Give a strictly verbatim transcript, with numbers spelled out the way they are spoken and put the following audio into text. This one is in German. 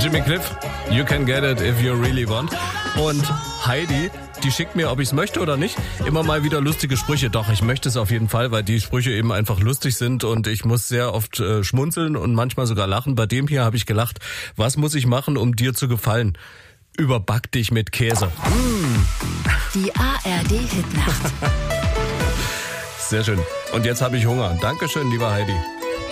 Jimmy Cliff, You Can Get It If You Really Want. Und Heidi, die schickt mir, ob ich es möchte oder nicht, immer mal wieder lustige Sprüche. Doch, ich möchte es auf jeden Fall, weil die Sprüche eben einfach lustig sind und ich muss sehr oft äh, schmunzeln und manchmal sogar lachen. Bei dem hier habe ich gelacht. Was muss ich machen, um dir zu gefallen? Überback dich mit Käse. Mm. Die A R D-Hitnacht. Sehr schön. Und jetzt habe ich Hunger. Dankeschön, lieber Heidi.